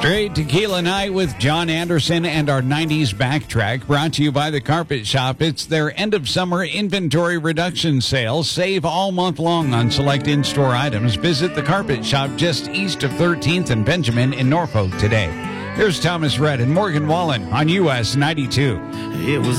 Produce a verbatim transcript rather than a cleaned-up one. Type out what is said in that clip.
Straight Tequila Night with John Anderson and our nineties Backtrack, brought to you by the Carpet Shop. It's their end of summer inventory reduction sale. Save all month long on select in-store items. Visit the Carpet Shop just east of thirteenth and Benjamin in Norfolk today. Here's Thomas Rhett and Morgan Wallen on U S ninety-two. It was